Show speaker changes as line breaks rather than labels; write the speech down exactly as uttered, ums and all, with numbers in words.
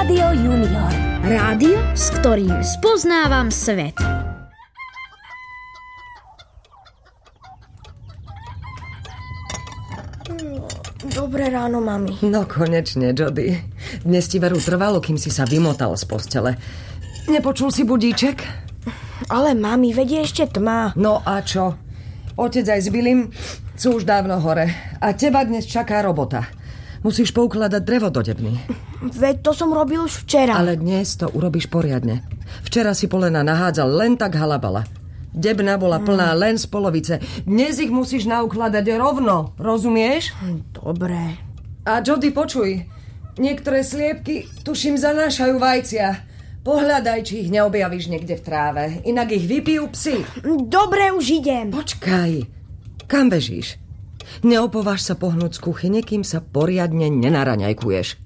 Rádio Junior.
Rádio, s ktorým spoznávam svet.
Dobré ráno, mami.
No konečne, Jody. Dnes ti veru trvalo, kým si sa vymotal z postele. Nepočul si budíček?
Ale mami, vedie ešte tma.
No a čo? Otec aj s Billym sú už dávno hore. A teba dnes čaká robota. Musíš poukladať drevo do debny.
Veď to som robil už včera.
Ale dnes to urobíš poriadne. Včera si polena nahádzal len tak halabala. Debna bola plná len z polovice. Dnes ich musíš naukladať rovno, rozumieš?
Dobre.
A Jody, počuj. Niektoré sliepky, tuším, zanášajú vajcia. Pohľadaj, či ich neobjavíš niekde v tráve. Inak ich vypijú psi.
Dobre, už idem.
Počkaj. Kam bežíš? Neopováž sa pohnúť z kuchyne, kým sa poriadne nenaraňajkuješ.